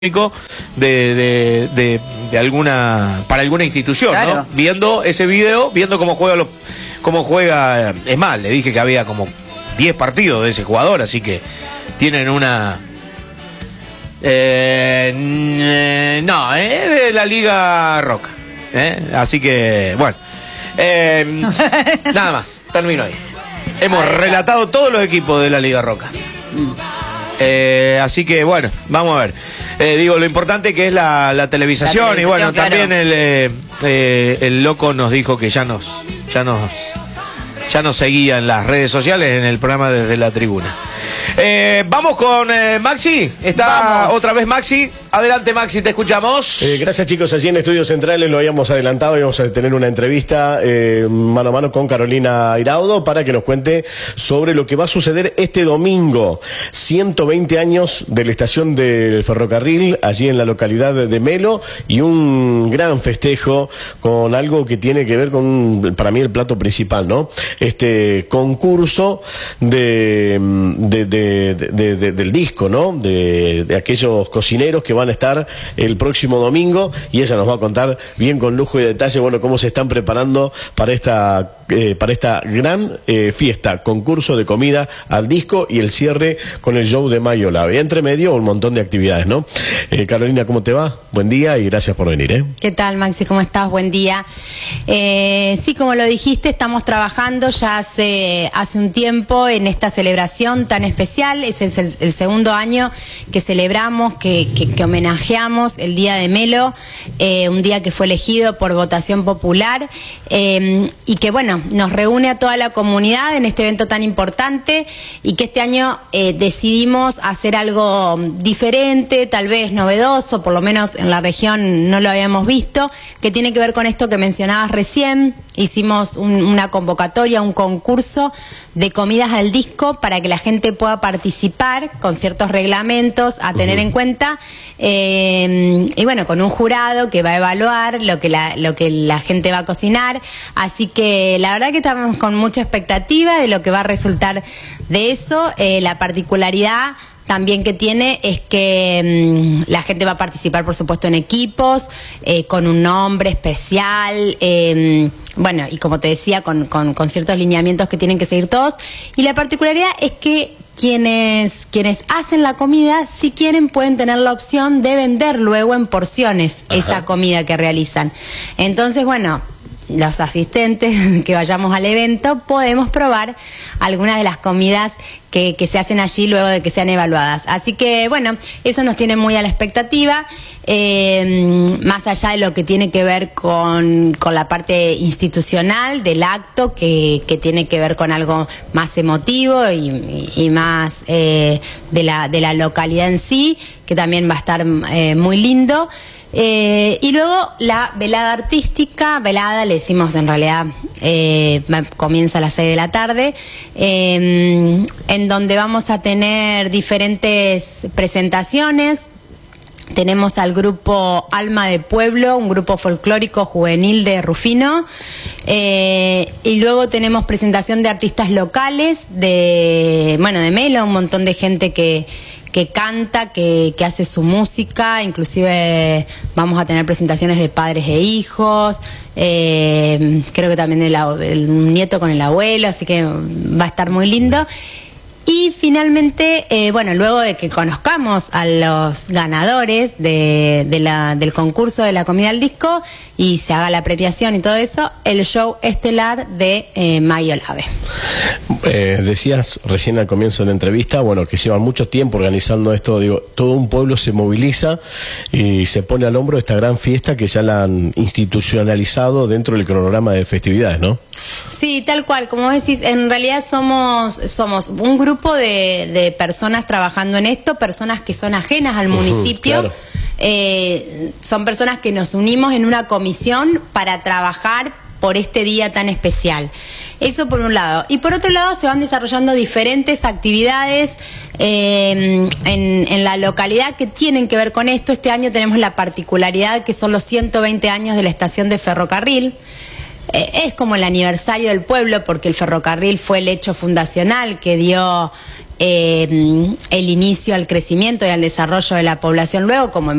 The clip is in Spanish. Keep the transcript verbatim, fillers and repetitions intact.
De, de, de, de alguna para alguna institución, claro, ¿no? Viendo ese video, viendo cómo juega lo, cómo juega, es más, le dije que había como diez partidos de ese jugador, así que tienen una eh, no, es de la Liga Roca, ¿eh? Así que bueno, eh, nada más, termino ahí. Hemos relatado todos los equipos de la Liga Roca. Eh, así que bueno, vamos a ver. Eh, digo, lo importante que es la, la televisación, la televisación y bueno, claro, también el, eh, eh, el loco nos dijo que ya nos, ya nos, ya nos seguía en las redes sociales en el programa Desde la Tribuna. Eh, vamos con eh, Maxi. Está vamos. Otra vez Maxi. Adelante, Maxi, te escuchamos. Eh, gracias, chicos. Allí en Estudios Centrales lo habíamos adelantado. Íbamos a tener una entrevista eh, mano a mano con Carolina Iraudo para que nos cuente sobre lo que va a suceder este domingo. ciento veinte años de la estación del ferrocarril allí en la localidad de Melo y un gran festejo con algo que tiene que ver con, para mí, el plato principal, ¿no? Este concurso de, de, de, de, de, de del disco, ¿no? De, de aquellos cocineros que van a estar el próximo domingo y ella nos va a contar bien con lujo y detalle, bueno, cómo se están preparando para esta eh, para esta gran eh, fiesta, concurso de comida al disco y el cierre con el show de Mayo Lave. Entre medio un montón de actividades, ¿no? Eh, Carolina, ¿cómo te va? Buen día y gracias por venir, ¿eh? ¿Qué tal, Maxi? ¿Cómo estás? Buen día. Eh, sí, como lo dijiste, estamos trabajando ya hace, hace un tiempo en esta celebración tan especial. Es el, el segundo año que celebramos, que, que, que homenajeamos el Día de Melo, eh, un día que fue elegido por votación popular eh, y que, bueno, nos reúne a toda la comunidad en este evento tan importante y que este año eh, decidimos hacer algo diferente, tal vez novedoso, por lo menos en la región no lo habíamos visto, que tiene que ver con esto que mencionabas recién. Hicimos un, una convocatoria, un concurso de comidas al disco para que la gente pueda participar con ciertos reglamentos a tener uh-huh. en cuenta eh, y bueno, con un jurado que va a evaluar lo que, la, lo que la gente va a cocinar, así que la verdad que estamos con mucha expectativa de lo que va a resultar de eso. Eh, la particularidad también que tiene es que mmm, la gente va a participar, por supuesto, en equipos, eh, con un nombre especial, eh, bueno, y como te decía, con, con, con ciertos lineamientos que tienen que seguir todos. Y la particularidad es que quienes, quienes hacen la comida, si quieren, pueden tener la opción de vender luego en porciones Ajá. esa comida que realizan. Entonces, bueno, los asistentes que vayamos al evento podemos probar algunas de las comidas que, que se hacen allí luego de que sean evaluadas. Así que bueno, eso nos tiene muy a la expectativa, eh, más allá de lo que tiene que ver con, con la parte institucional del acto, que, que tiene que ver con algo más emotivo y, y, y más eh, de, la, de la localidad en sí, que también va a estar eh, muy lindo. Eh, y luego la velada artística, velada le decimos en realidad, eh, comienza a las seis de la tarde, eh, en donde vamos a tener diferentes presentaciones. Tenemos al grupo Alma de Pueblo, un grupo folclórico juvenil de Rufino, eh, y luego tenemos presentación de artistas locales, de, bueno, de Melo, un montón de gente que que canta, que, que hace su música, inclusive vamos a tener presentaciones de padres e hijos, eh, creo que también el, el nieto con el abuelo, así que va a estar muy lindo. Y finalmente, eh, bueno, luego de que conozcamos a los ganadores de, de la, del concurso de la comida al disco y se haga la premiación y todo eso, el show estelar de eh, Mayo Lave. Eh, decías recién al comienzo de la entrevista, bueno, que llevan mucho tiempo organizando esto, digo, todo un pueblo se moviliza y se pone al hombro esta gran fiesta que ya la han institucionalizado dentro del cronograma de festividades, ¿no? Sí, tal cual, como vos decís, en realidad somos, somos un grupo de, de personas trabajando en esto, personas que son ajenas al municipio. Uh-huh, claro. eh, son personas que nos unimos en una comisión para trabajar por este día tan especial. Eso por un lado. Y por otro lado se van desarrollando diferentes actividades eh, en, en la localidad que tienen que ver con esto. Este año tenemos la particularidad que son los ciento veinte años de la estación de ferrocarril. Eh, es como el aniversario del pueblo porque el ferrocarril fue el hecho fundacional que dio eh, el inicio al crecimiento y al desarrollo de la población luego, como en